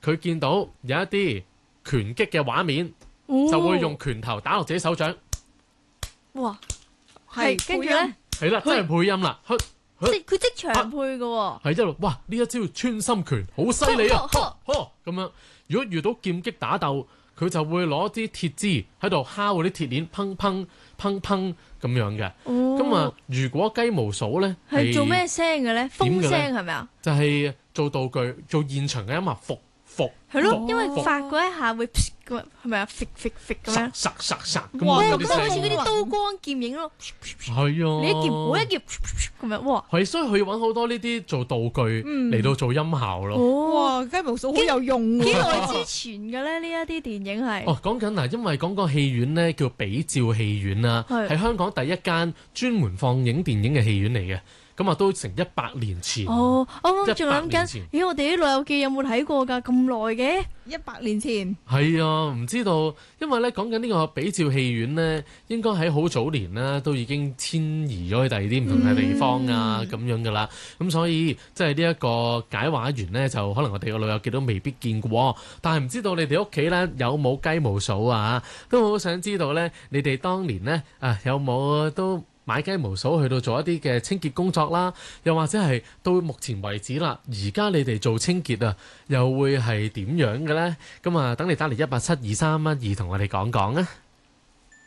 佢見到有一啲拳擊嘅畫面，就會用拳頭打落自己手掌。 哇， 係跟住咧， 係啦，真係配音啦。 佢即場配嘅喎。 係一路哇！呢一招穿心拳好犀利啊！咁樣，如果遇到劍擊打鬥，佢就會攞啲鐵枝喺度敲嗰啲鐵鏈，砰砰砰砰咁樣嘅。咁啊，如果雞毛掃咧係做咩聲嘅咧？風聲係咪啊？ 就係做道具，做現場嘅音樂，伏係咯，因為發嗰一下會係咪啊？咁樣， 咁哇！ 嗰啲咁好似聲嗰啲刀光劍影咯。 係啊， 你一劍我一劍咁樣，哇！ 係，所以佢要揾好多呢啲做道具嚟到做音效咯。 哇，雞毛掃好有用喎。 幾耐之前嘅咧？呢一啲電影係講緊嗱，因為講個戲院咧叫比照戲院啦，係香港第一間專門放映電影嘅戲院嚟嘅。咁啊，都成100年前。 我啱啱仲諗 100年緊前， 我哋啲老友記有冇睇過㗎？咁耐嘅 100年前係啊，唔知道，因為咧講緊呢個比照戲院咧，應該喺好早年啦，都已經遷移咗去第二啲唔同嘅地方啊，咁樣噶啦。咁所以即係呢一個解畫員咧，就可能我哋個老友記都未必見過，但係唔知道你哋屋企咧有冇雞毛掃啊？都好想知道咧，你哋當年咧有冇都買雞毛掃去到做一啲嘅清潔工作啦，又或者係到目前為止啦，而家你哋做清潔啊，又會係點樣嘅呢？咁啊，等你打嚟1872312同我哋講講啊！